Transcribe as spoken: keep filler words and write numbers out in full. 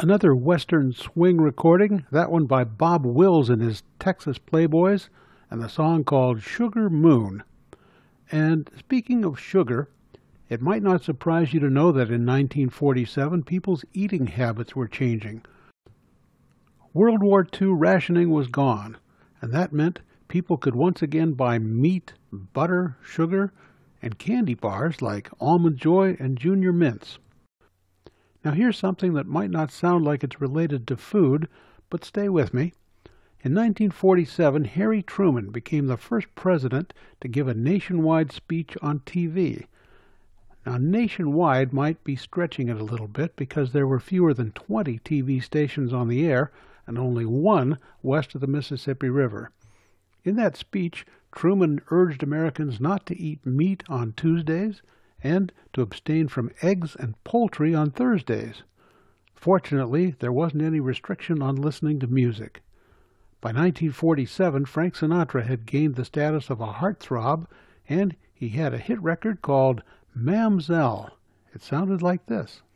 Another Western swing recording, that one by Bob Wills and his Texas Playboys, and the song called Sugar Moon. And speaking of sugar, it might not surprise you to know that in nineteen forty-seven, people's eating habits were changing. World War Two rationing was gone, and that meant people could once again buy meat, butter, sugar, and candy bars like Almond Joy and Junior Mints. Now here's something that might not sound like it's related to food, but stay with me. In nineteen forty-seven, Harry Truman became the first president to give a nationwide speech on T V. Now, nationwide might be stretching it a little bit because there were fewer than twenty T V stations on the air and only one west of the Mississippi River. In that speech, Truman urged Americans not to eat meat on Tuesdays and to abstain from eggs and poultry on Thursdays. Fortunately, there wasn't any restriction on listening to music. By nineteen forty-seven, Frank Sinatra had gained the status of a heartthrob, and he had a hit record called Mam'zelle. It sounded like this.